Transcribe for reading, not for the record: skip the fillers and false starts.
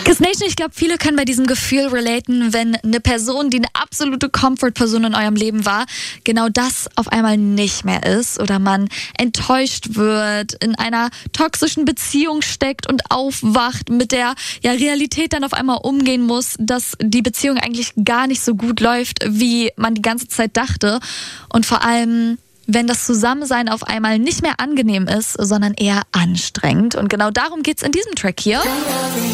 Kiss Nation, ich glaube, viele können bei diesem Gefühl relaten, wenn eine Person, die eine absolute Comfort-Person in eurem Leben war, genau das auf einmal nicht mehr ist oder man enttäuscht wird, in einer toxischen Beziehung steckt und aufwacht, mit der Realität dann auf einmal umgehen muss, dass die Beziehung eigentlich gar nicht so gut läuft, wie man die ganze Zeit dachte. Und vor allem, wenn das Zusammensein auf einmal nicht mehr angenehm ist, sondern eher anstrengend. Und genau darum geht's in diesem Track hier.